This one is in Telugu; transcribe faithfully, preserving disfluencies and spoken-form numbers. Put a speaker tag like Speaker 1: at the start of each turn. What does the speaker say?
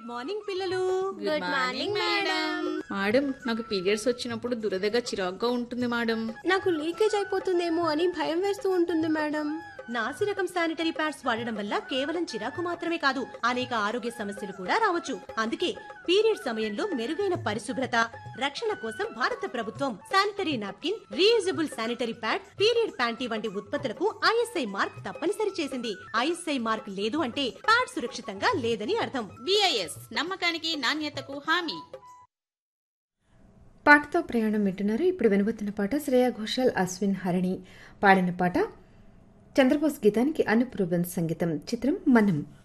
Speaker 1: మార్నింగ్ పిల్లలు.
Speaker 2: Good morning madam. మేడం నాకు పీరియడ్స్ వచ్చినప్పుడు దురదగా చిరాగ్గా ఉంటుంది మేడం.
Speaker 3: నాకు లీకేజ్ అయిపోతుందేమో అని భయం వేస్తూ ఉంటుంది మేడం.
Speaker 1: నాసి రకం శానిటరీ ప్యాడ్స్ వాడడం వల్ల కేవలం చిరాకు మాత్రమే కాదు, అనేక ఆరోగ్య సమస్యలు కూడా రావచ్చు. అందుకే పీరియడ్ సమయంలో మెరుగైన పరిశుభ్రత, రక్షణ కోసం భారత ప్రభుత్వం sanitary napkin, reusable sanitary pad, period panty వంటి ఉత్పత్తులకు ఐఎస్ఐ మార్క్ తప్పనిసరి చేసింది. ఐఎస్ఐ మార్క్ లేదు అంటే ప్యాడ్ సురక్షితంగా లేదని అర్థం.
Speaker 2: బిఐఎస్ నమ్మకానికి నాణ్యతకు హామీ.
Speaker 4: పాటతో ప్రయాణం వింటున్నారు. ఇప్పుడు వినబోతున్న పాట శ్రేయా ఘోషాల్, అశ్విన్ హరణి పాడిన పాట. చంద్రబోస్ గీతానికి అనూప్ రూబెన్స్ సంగీతం. చిత్రం మనం.